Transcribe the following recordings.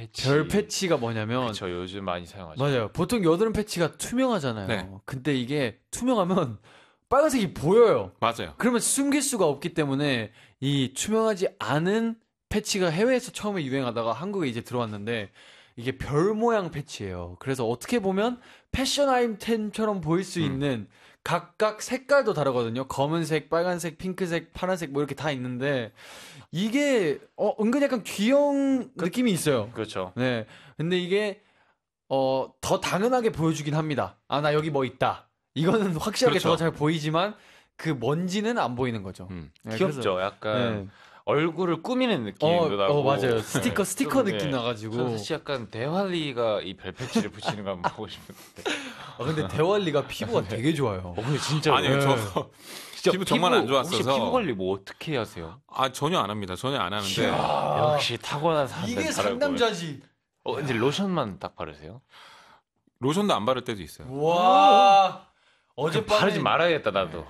패치. 별 패치가 뭐냐면 저 요즘 많이 사용하죠. 맞아요. 보통 여드름 패치가 투명하잖아요. 네. 근데 이게 투명하면 빨간색이 보여요. 맞아요. 그러면 숨길 수가 없기 때문에 이 투명하지 않은 패치가 해외에서 처음에 유행하다가 한국에 이제 들어왔는데 이게 별 모양 패치예요. 그래서 어떻게 보면 패션 아이템처럼 보일 수 있는 각각 색깔도 다르거든요. 검은색, 빨간색, 핑크색, 파란색 뭐 이렇게 다 있는데 이게 은근 약간 귀여운 느낌이 있어요. 그렇죠. 네. 근데 이게 더 당연하게 보여주긴 합니다. 아, 나 여기 뭐 있다. 이거는 확실하게 그렇죠. 더 잘 보이지만 그 먼지는 안 보이는 거죠. 네, 귀엽죠. 그래서, 약간 네. 얼굴을 꾸미는 느낌도 나고. 맞아요. 스티커 좀, 느낌 네. 나가지고. 저는 사실 약간 대환리가 이 별 패치를 붙이는 거 한번 보고 싶은데. 근데 대환리가 피부가 되게 좋아요. 근데 진짜 아니요, 저 진짜 피부 정말 안 좋았어서. 혹시 피부 관리 뭐 어떻게 하세요? 전혀 안 합니다. 전혀 안 하는데. 역시 타고난 사람들 이게 상남자지. 근데 로션만 딱 바르세요? 로션도 안 바를 때도 있어요. 와. 어젯밤에 바르지 말아야겠다 나도.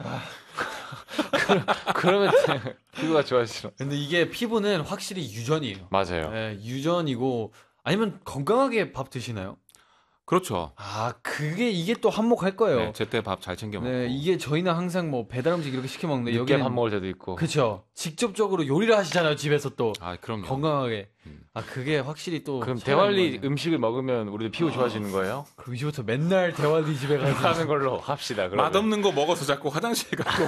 그러면 피부가 좋아지죠. 근데 이게 피부는 확실히 유전이에요. 맞아요. 네, 유전이고 아니면 건강하게 밥 드시나요? 그렇죠. 아, 이게 또 한몫할 거예요. 네, 제때 밥 잘 챙겨 먹고. 네, 이게 저희는 항상 뭐 배달 음식 이렇게 시켜 먹는데 늦게 여기는 밥 먹을 때도 있고. 그렇죠. 직접적으로 요리를 하시잖아요, 집에서 또. 그럼요. 건강하게. 그게 확실히 또 그럼 차이가 대환리 있는 거네요. 음식을 먹으면 우리도 피부 좋아지는 거예요? 그럼 이제부터 맨날 대환리 집에 가서 하는 걸로 합시다. 그러면. 맛없는 거 먹어서 자꾸 화장실 가고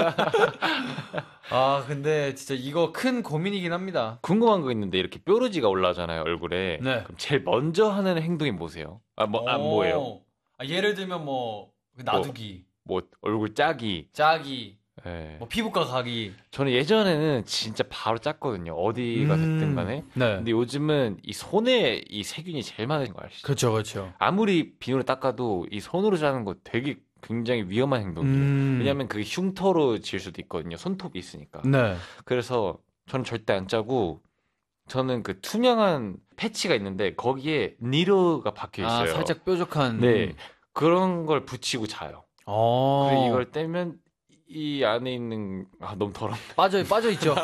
막. 근데 진짜 이거 큰 고민이긴 합니다. 궁금한 거 있는데 이렇게 뾰루지가 올라오잖아요 얼굴에. 네. 그럼 제일 먼저 하는 행동이 뭐세요? 뭐예요? 예를 들면 놔두기, 뭐 얼굴 짜기. 짜기, 예. 피부과 가기. 저는 예전에는 진짜 바로 짰거든요. 어디가 됐든 간에. 네. 근데 요즘은 이 손에 이 세균이 제일 많은 거 아시죠? 그렇죠, 그렇죠. 아무리 비누로 닦아도 이 손으로 짜는 거 되게 굉장히 위험한 행동이에요. 왜냐면 그게 흉터로 지을 수도 있거든요. 손톱이 있으니까. 네. 그래서 저는 절대 안 짜고 저는 그 투명한 패치가 있는데 거기에 니로가 박혀 있어요. 살짝 뾰족한. 네. 그런 걸 붙이고 자요. 그리고 이걸 떼면 이 안에 있는 너무 더럽다. 빠져 있죠.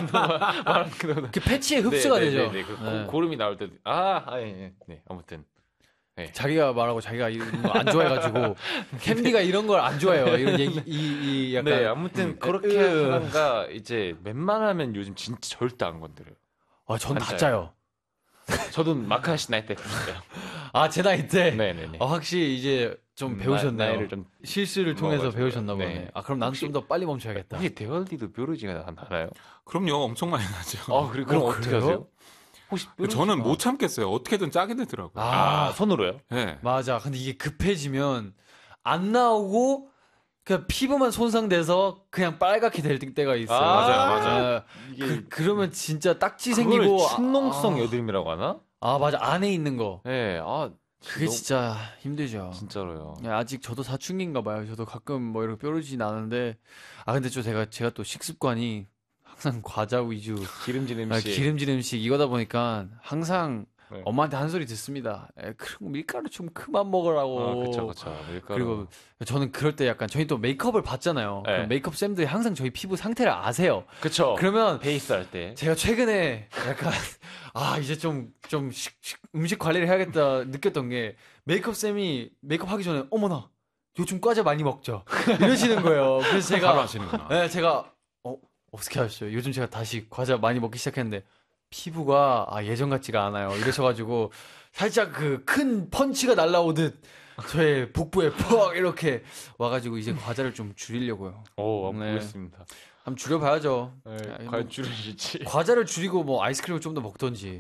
그 패치에 흡수가 되죠. 네. 그 네. 고름이 나올 때도 네. 아무튼 자기가 말하고 자기가 이런 거 안 좋아해가지고 캔디가 이런 걸 안 좋아해요. 이런 얘기 이 약간. 네, 아무튼 그렇게 하다가 이제 웬만하면 요즘 진짜 절대 안 건드려요. 전 다 짜요. 저도 마크아 씨 나이 때 그랬어요. 제 나이 때. 네네네. 확실히 이제 좀 배우셨네요. 나이를 좀 실수를 통해서 먹어가지고. 배우셨나 보네. 네. 그럼 나는 좀 더 빨리 멈춰야겠다. 혹시 대월디도 뾰루지가 나나요? 그럼요. 엄청 많이 나죠. 그럼 어떻게 그래요? 하세요? 혹시 저는 못 참겠어요. 어떻게든 짜게 되더라고요. 손으로요? 네. 맞아. 근데 이게 급해지면 안 나오고 그냥 피부만 손상돼서 그냥 빨갛게 될 때가 있어요. 맞아요. 이게 그러면 진짜 딱지 그거를 생기고 충농성 여드름이라고 하나? 맞아. 안에 있는 거. 네. 그게 진짜 힘들죠. 진짜로요. 아직 저도 사춘기인가 봐요. 저도 가끔 뭐 이렇게 뾰루지 나는데 근데 제가 또 식습관이 항상 과자 위주 기름진 음식. 기름진 음식 이거다 보니까 항상 네. 엄마한테 한 소리 듣습니다. 그럼 밀가루 좀 그만 먹으라고. 그쵸. 밀가루. 그리고 저는 그럴 때 약간 저희 또 메이크업을 받잖아요. 네. 그럼 메이크업 쌤들이 항상 저희 피부 상태를 아세요. 그쵸. 그러면 베이스 할 때. 제가 최근에 약간 이제 좀 음식 관리를 해야겠다 느꼈던 게 메이크업 쌤이 메이크업 하기 전에 어머나 요즘 과자 많이 먹죠 이러시는 거예요. 그래서 제가 바로 하시는구나. 네, 제가 어떻게 하셨어요? 요즘 제가 다시 과자 많이 먹기 시작했는데 피부가 예전 같지가 않아요. 이러셔가지고 살짝 그 큰 펀치가 날라오듯 저의 복부에 퍽 이렇게 와가지고 이제 과자를 좀 줄이려고요. 한번 보겠습니다. 한번 줄여봐야죠. 과연 줄여질지. 과자를 줄이고 뭐 아이스크림을 좀 더 먹던지.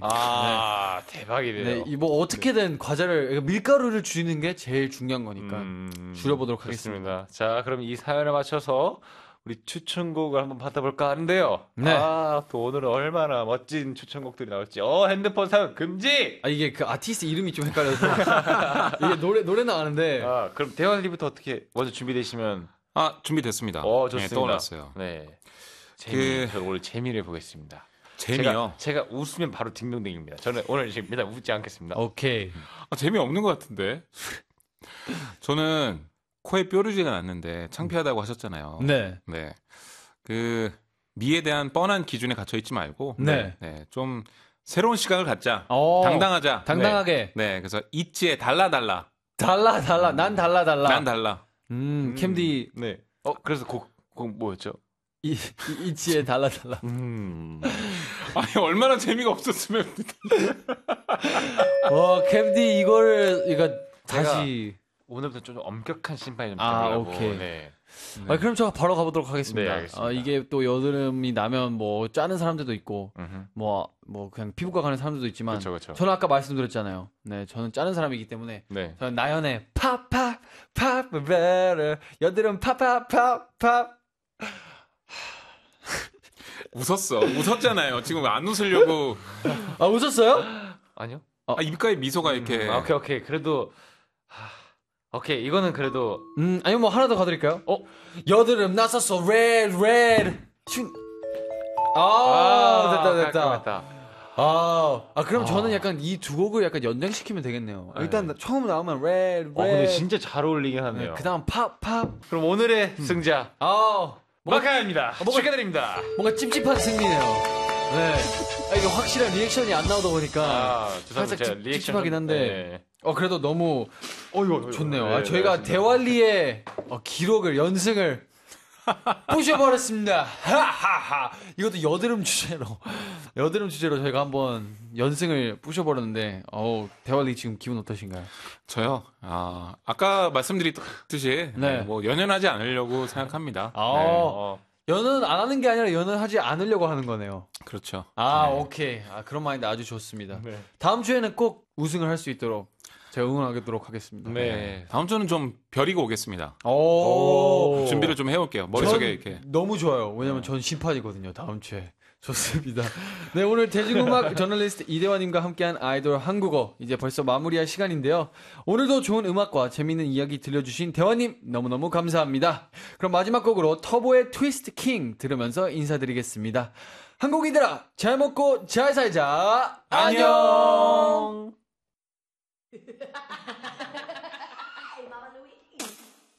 대박이네요. 네, 뭐 어떻게든 과자를 밀가루를 줄이는 게 제일 중요한 거니까 줄여보도록 하겠습니다. 자, 그럼 이 사연에 맞춰서 우리 추천곡을 한번 받아볼까 하는데요. 네. 또 오늘은 얼마나 멋진 추천곡들이 나올지. 핸드폰 사용 금지! 이게 그 아티스트 이름이 좀 헷갈려서 이게 노래는 아는데. 그럼 대환리부터 어떻게 먼저 준비되시면. 준비됐습니다. 좋습니다. 네, 떠올랐어요. 네. 저는 오늘 재미를 보겠습니다. 재미요? 제가 웃으면 바로 딩동댕입니다. 저는 오늘 지금 일단 웃지 않겠습니다. 오케이. 재미없는 것 같은데. 저는 코에 뾰루지가 났는데 창피하다고 하셨잖아요. 네. 네. 그 미에 대한 뻔한 기준에 갇혀 있지 말고 네. 좀 새로운 시각을 갖자. 어, 당당하자. 당당하게. 네, 그래서 있지에 달라. 달라. 난 달라. 난 달라. 캠디. 네. 그래서 곡 뭐였죠? 이치에 달라. 아니, 얼마나 재미가 없었으면. 와, 캠디 이거 다시. 오늘부터 좀 엄격한 심판이 좀 아, 되더라고. 오케이. 네. 그럼 제가 바로 가보도록 하겠습니다. 네, 알겠습니다. 이게 또 여드름이 나면 뭐 짜는 사람들도 있고, 뭐 그냥 피부과 가는 사람들도 있지만, 그쵸. 저는 아까 말씀드렸잖아요. 네, 저는 짜는 사람이기 때문에, 네. 저는 나연의 여드름 팝. 웃었잖아요. 지금 안 웃으려고. 아, 웃었어요? 아니요. 입가에 미소가 이렇게. 오케이. 그래도 오케이. 이거는 그래도 아니면 뭐 하나 더 가드릴까요? 여드름 났었어. red. 됐다. 그럼 저는 약간 이 두 곡을 약간 연장시키면 되겠네요. 일단 처음 나오면 red. 근데 진짜 잘 어울리긴 하네요. 그 다음 팝. 그럼 오늘의 승자 마카야입니다. 축하드립니다. 뭔가 찝찝한 승리네요. 네. 이게 확실한 리액션이 안 나오다 보니까 살짝 찝찝하긴 한데. 그래도 너무 좋네요. 네, 저희가 네, 대활리의 기록을 연승을 부셔버렸습니다. 하하하. 이것도 여드름 주제로 저희가 한번 연승을 부셔버렸는데, 대활리 지금 기분 어떠신가요? 저요? 아까 말씀드렸듯이, 네. 뭐, 연연하지 않으려고 생각합니다. 연은 안 하는 게 아니라 연은하지 않으려고 하는 거네요. 그렇죠. 오케이. 그런 마인드 아주 좋습니다. 네. 다음 주에는 꼭 우승을 할 수 있도록 제가 응원하도록 하겠습니다. 네. 다음 주는 좀 벼리고 오겠습니다. 준비를 좀 해올게요. 머릿속에 이렇게. 너무 좋아요. 왜냐면 전 심판이거든요. 다음 주에. 좋습니다. 네, 오늘 대중음악 저널리스트 이대화님과 함께한 아이돌 한국어 이제 벌써 마무리할 시간인데요. 오늘도 좋은 음악과 재미있는 이야기 들려주신 대화님 너무너무 감사합니다. 그럼 마지막 곡으로 터보의 트위스트 킹 들으면서 인사드리겠습니다. 한국인들아 잘 먹고 잘 살자. 안녕.